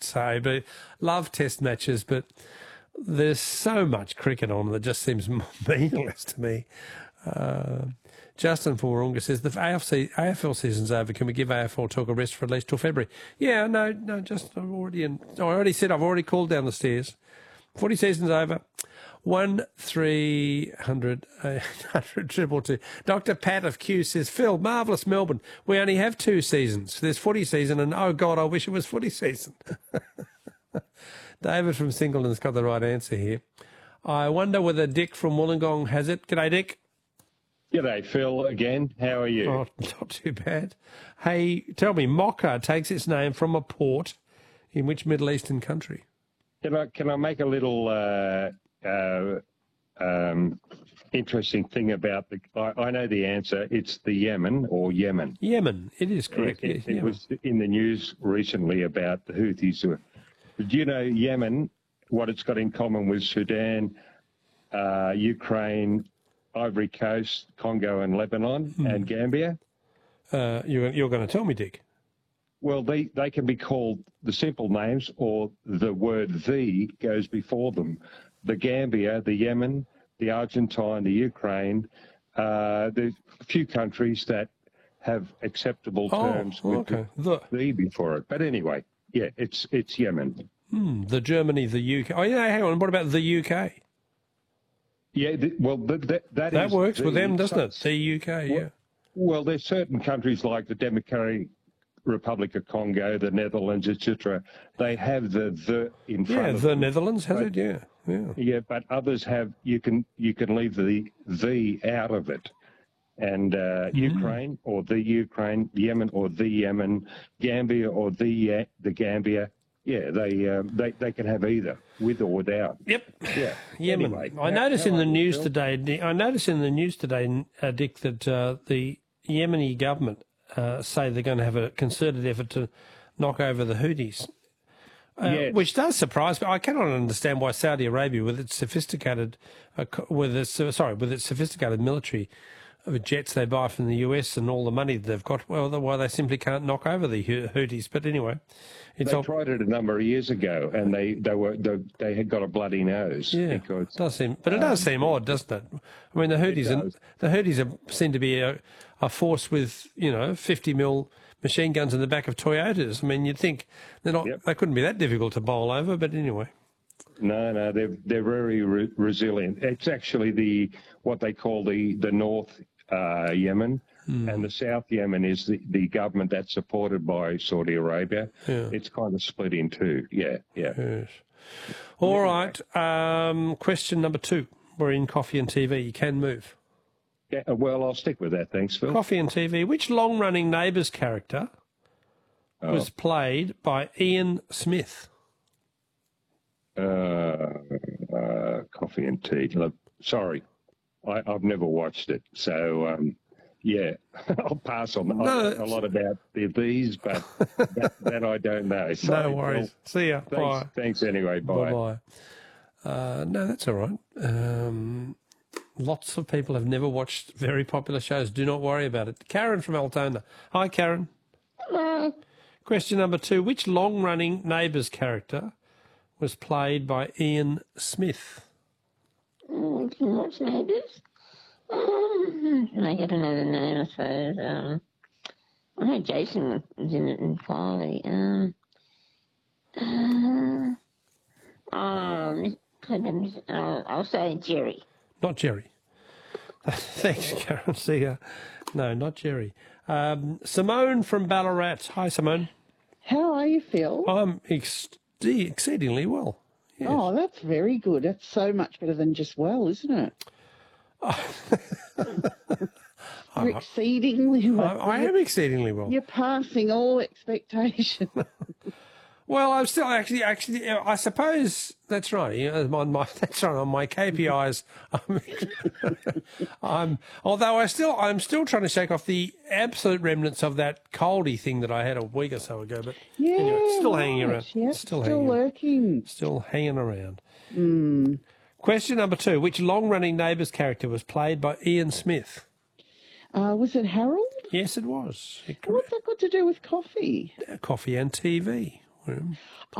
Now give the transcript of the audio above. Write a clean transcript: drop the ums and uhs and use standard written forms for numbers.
say, but love Test matches, but there's so much cricket on that just seems meaningless to me. Justin Forunga says the AFL season's over. Can we give AFL talk a rest for at least till February? Yeah, no, just I've already said I've already called down the stairs. Footy season's over. 1300 800 222. Dr. Pat of Q says, Phil, marvellous Melbourne. We only have 2 seasons. There's footy season, and oh God, I wish it was footy season. David from Singleton's got the right answer here. I wonder whether Dick from Wollongong has it. G'day, Dick. G'day, Phil, again. How are you? Oh, not too bad. Hey, tell me, Mocha takes its name from a port in which Middle Eastern country? Can I make a little interesting thing about I know the answer. It's the Yemen or Yemen. Yemen, it is correct. It was in the news recently about the Houthis. Do you know Yemen, what it's got in common with Sudan, Ukraine, Ivory Coast, Congo and Lebanon and Gambia? You're going to tell me, Dick. Well, they can be called the simple names, or the word "the" goes before them. The Gambia, the Yemen, the Argentine, the Ukraine. There's a few countries that have acceptable terms with the before it. But anyway, yeah, it's Yemen. The Germany, the UK. Oh, yeah, hang on. What about the UK? Yeah, that works with them, doesn't it? The UK, yeah. Well, there's certain countries like the Democratic Republic of Congo, the Netherlands, etc. They have the in front of them. Yeah, the Netherlands has it, yeah. Yeah, but others have, you can leave the out of it. And Ukraine or the Ukraine, Yemen or the Yemen, Gambia or the Gambia. Yeah, they can have either, with or without. Yep. Yeah. Yemen. Anyway, I noticed in the news today, Dick, that the Yemeni government say they're going to have a concerted effort to knock over the Houthis, which does surprise me. I cannot understand why Saudi Arabia, with its sophisticated military jets they buy from the US and all the money that they've got, why they simply can't knock over the Houthis. But anyway, they tried it a number of years ago, and they had got a bloody nose. Yeah, because, it does seem odd, doesn't it? I mean, the Houthis seem to be a force with 50 mil machine guns in the back of Toyotas. I mean, you'd think they're not. They couldn't be that difficult to bowl over, but anyway. No, they're very resilient. It's actually what they call the North Yemen, and the South Yemen is the government that's supported by Saudi Arabia. Yeah. It's kind of split in two. Yeah. Yes. All right. Question number 2. We're in Coffee and TV. You can move. Yeah, well, I'll stick with that. Thanks, Phil. Coffee and TV. Which long-running Neighbours character was played by Ian Smith? Coffee and tea. Sorry, I've never watched it, so I'll pass on. I know a lot about these, but that I don't know. So, no worries. See ya. Bye. Thanks anyway. Bye. Bye. No, that's all right. Lots of people have never watched very popular shows. Do not worry about it. Karen from Altona. Hi, Karen. Hello. Question number 2. Which long-running Neighbours character was played by Ian Smith? What's Neighbours? I don't know the name, I suppose. I know Jason was in it in Farley. I'll say Jerry. Not Jerry. Thanks, Karen. See ya. No, not Jerry. Simone from Ballarat. Hi, Simone. How are you, Phil? I'm exceedingly well. Yes. Oh, that's very good. That's so much better than just well, isn't it? You're exceedingly well. I am exceedingly well. You're passing all expectation. Well, I'm still actually. I suppose that's right. That's right. On my KPIs, I'm still trying to shake off the absolute remnants of that coldy thing that I had a week or so ago. But anyway, it's still hanging around. Yep, still lurking. Still hanging around. Mm. Question number 2: which long-running Neighbours character was played by Ian Smith? Was it Harold? Yes, it was. What's that got to do with coffee? Coffee and TV.